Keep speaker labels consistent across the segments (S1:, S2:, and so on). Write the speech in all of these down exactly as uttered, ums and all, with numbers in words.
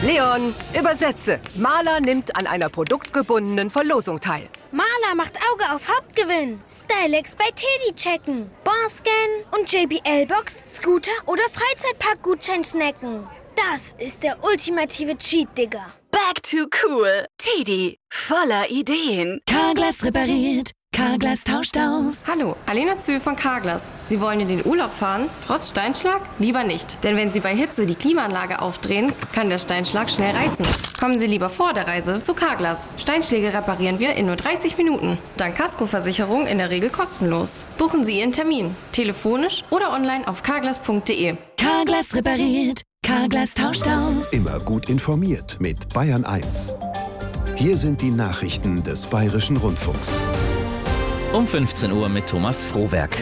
S1: Leon, übersetze. Maler nimmt an einer produktgebundenen Verlosung teil.
S2: Maler macht Auge auf Hauptgewinn. Stylex bei Teddy checken. Barscan und J B L-Box, Scooter oder Freizeitpark-Gutschein snacken. Das ist der ultimative Cheat, Digga.
S3: Back to cool. Teddy, voller Ideen.
S4: Carglass repariert. Carglass tauscht aus.
S5: Hallo, Alena Zühl von Carglass. Sie wollen in den Urlaub fahren? Trotz Steinschlag? Lieber nicht. Denn wenn Sie bei Hitze die Klimaanlage aufdrehen, kann der Steinschlag schnell reißen. Kommen Sie lieber vor der Reise zu Carglass. Steinschläge reparieren wir in nur dreißig Minuten. Dank Kaskoversicherung in der Regel kostenlos. Buchen Sie Ihren Termin. Telefonisch oder online auf carglass punkt de.
S4: Carglass repariert. Carglass tauscht aus.
S6: Immer gut informiert mit Bayern eins. Hier sind die Nachrichten des Bayerischen Rundfunks.
S7: Um fünfzehn Uhr mit Thomas Frohwerk.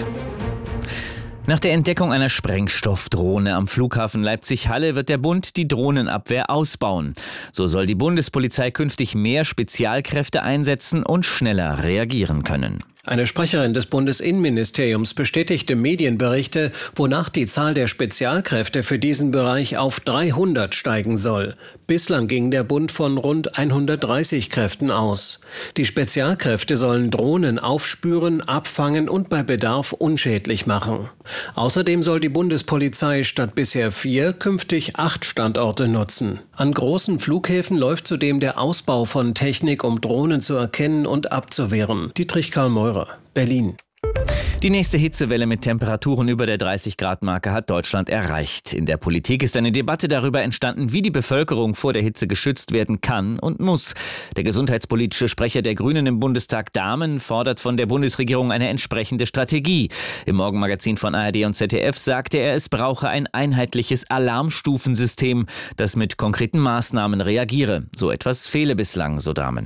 S7: Nach der Entdeckung einer Sprengstoffdrohne am Flughafen Leipzig-Halle wird der Bund die Drohnenabwehr ausbauen. So soll die Bundespolizei künftig mehr Spezialkräfte einsetzen und schneller reagieren können.
S8: Eine Sprecherin des Bundesinnenministeriums bestätigte Medienberichte, wonach die Zahl der Spezialkräfte für diesen Bereich auf dreihundert steigen soll. Bislang ging der Bund von rund hundertdreißig Kräften aus. Die Spezialkräfte sollen Drohnen aufspüren, abfangen und bei Bedarf unschädlich machen. Außerdem soll die Bundespolizei statt bisher vier künftig acht Standorte nutzen. An großen Flughäfen läuft zudem der Ausbau von Technik, um Drohnen zu erkennen und abzuwehren. Dietrich Karl Meurer, Berlin.
S7: Die nächste Hitzewelle mit Temperaturen über der dreißig Grad Marke hat Deutschland erreicht. In der Politik ist eine Debatte darüber entstanden, wie die Bevölkerung vor der Hitze geschützt werden kann und muss. Der gesundheitspolitische Sprecher der Grünen im Bundestag, Dahmen, fordert von der Bundesregierung eine entsprechende Strategie. Im Morgenmagazin von A R D und Z D F sagte er, es brauche ein einheitliches Alarmstufensystem, das mit konkreten Maßnahmen reagiere. So etwas fehle bislang, so Dahmen.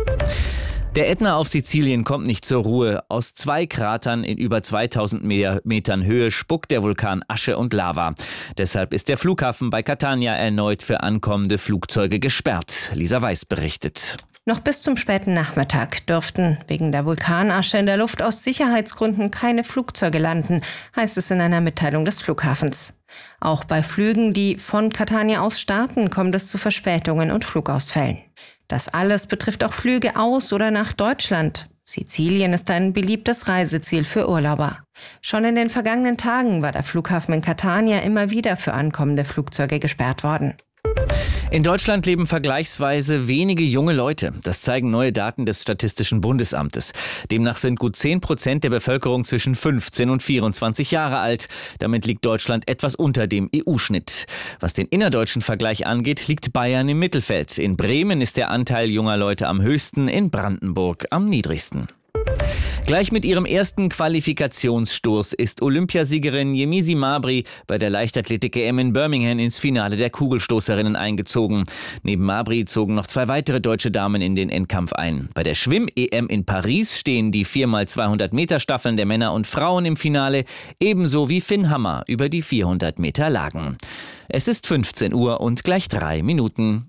S7: Der Ätna auf Sizilien kommt nicht zur Ruhe. Aus zwei Kratern in über zweitausend Metern Höhe spuckt der Vulkan Asche und Lava. Deshalb ist der Flughafen bei Catania erneut für ankommende Flugzeuge gesperrt. Lisa Weiß berichtet.
S9: Noch bis zum späten Nachmittag dürften wegen der Vulkanasche in der Luft aus Sicherheitsgründen keine Flugzeuge landen, heißt es in einer Mitteilung des Flughafens. Auch bei Flügen, die von Catania aus starten, kommt es zu Verspätungen und Flugausfällen. Das alles betrifft auch Flüge aus oder nach Deutschland. Sizilien ist ein beliebtes Reiseziel für Urlauber. Schon in den vergangenen Tagen war der Flughafen in Catania immer wieder für ankommende Flugzeuge gesperrt worden.
S7: In Deutschland leben vergleichsweise wenige junge Leute. Das zeigen neue Daten des Statistischen Bundesamtes. Demnach sind gut zehn Prozent der Bevölkerung zwischen fünfzehn und vierundzwanzig Jahre alt. Damit liegt Deutschland etwas unter dem E U-Schnitt. Was den innerdeutschen Vergleich angeht, liegt Bayern im Mittelfeld. In Bremen ist der Anteil junger Leute am höchsten, in Brandenburg am niedrigsten. Gleich mit ihrem ersten Qualifikationsstoß ist Olympiasiegerin Yemisi Mabry bei der Leichtathletik-E M in Birmingham ins Finale der Kugelstoßerinnen eingezogen. Neben Mabry zogen noch zwei weitere deutsche Damen in den Endkampf ein. Bei der Schwimm-E M in Paris stehen die vier mal zweihundert Meter Staffeln der Männer und Frauen im Finale, ebenso wie Finn Hammer über die vierhundert Meter Lagen. Es ist fünfzehn Uhr und gleich drei Minuten.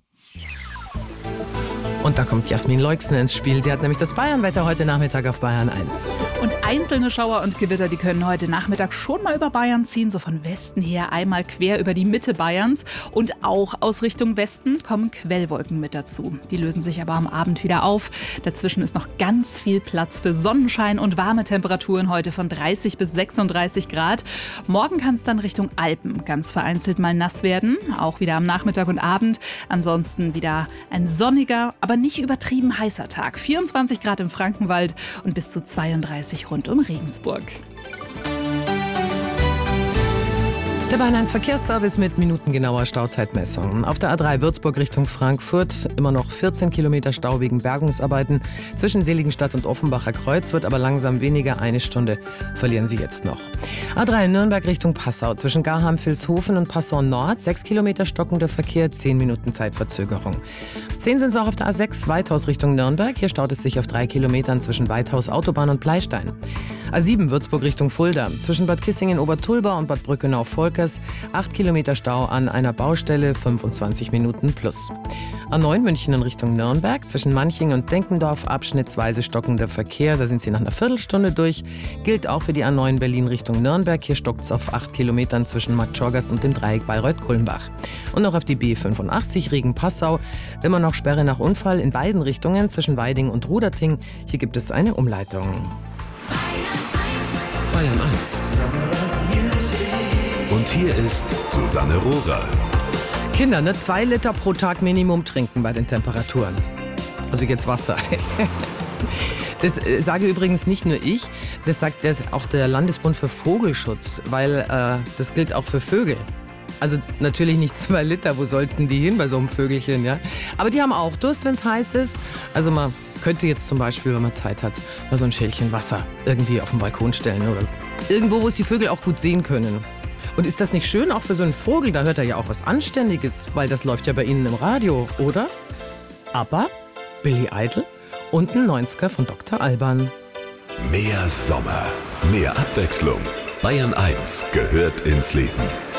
S10: Und da kommt Jasmin Leixen ins Spiel. Sie hat nämlich das Bayernwetter heute Nachmittag auf Bayern eins.
S11: Und einzelne Schauer und Gewitter, die können heute Nachmittag schon mal über Bayern ziehen. So von Westen her einmal quer über die Mitte Bayerns. Und auch aus Richtung Westen kommen Quellwolken mit dazu. Die lösen sich aber am Abend wieder auf. Dazwischen ist noch ganz viel Platz für Sonnenschein und warme Temperaturen heute von dreißig bis sechsunddreißig Grad. Morgen kann es dann Richtung Alpen ganz vereinzelt mal nass werden. Auch wieder am Nachmittag und Abend. Ansonsten wieder ein sonniger, aber nicht übertrieben heißer Tag. vierundzwanzig Grad im Frankenwald und bis zu zweiunddreißig rund um Regensburg.
S10: Der Bayern eins Verkehrsservice mit minutengenauer Stauzeitmessung. Auf der A drei Würzburg Richtung Frankfurt immer noch vierzehn Kilometer Stau wegen Bergungsarbeiten. Zwischen Seligenstadt und Offenbacher Kreuz wird aber langsam weniger. Eine Stunde verlieren Sie jetzt noch. A drei Nürnberg Richtung Passau. Zwischen Garham-Vilshofen und Passau Nord. sechs Kilometer stockender Verkehr, zehn Minuten Zeitverzögerung. zehn sind es auch auf der A sechs Weithaus Richtung Nürnberg. Hier staut es sich auf drei Kilometern zwischen Weithaus Autobahn und Pleistein. A sieben Würzburg Richtung Fulda. Zwischen Bad Kissingen-Obertulba und Bad Brückenau-Volkers acht Kilometer Stau an einer Baustelle, fünfundzwanzig Minuten plus. A neun München in Richtung Nürnberg. Zwischen Manching und Denkendorf abschnittsweise stockender Verkehr. Da sind Sie nach einer Viertelstunde durch. Gilt auch für die A neun Berlin Richtung Nürnberg. Hier stockt es auf acht Kilometern zwischen Marktschorgast und dem Dreieck Bayreuth-Kulmbach. Und noch auf die B fünfundachtzig Regen-Passau. Immer noch Sperre nach Unfall in beiden Richtungen zwischen Weiding und Ruderting. Hier gibt es eine Umleitung.
S6: Bayern eins. Und hier ist Susanne Rohrer.
S10: Kinder, ne, zwei Liter pro Tag Minimum trinken bei den Temperaturen. Also jetzt Wasser. Das sage übrigens nicht nur ich, das sagt auch der Landesbund für Vogelschutz, weil äh, das gilt auch für Vögel. Also natürlich nicht zwei Liter, wo sollten die hin bei so einem Vögelchen, ja? Aber die haben auch Durst, wenn es heiß ist. Also man könnte jetzt zum Beispiel, wenn man Zeit hat, mal so ein Schälchen Wasser irgendwie auf den Balkon stellen oder irgendwo, wo es die Vögel auch gut sehen können. Und ist das nicht schön auch für so einen Vogel? Da hört er ja auch was Anständiges, weil das läuft ja bei Ihnen im Radio, oder? Aber Billy Idol und ein neunziger von Doktor Alban.
S6: Mehr Sommer, mehr Abwechslung. Bayern eins gehört ins Leben.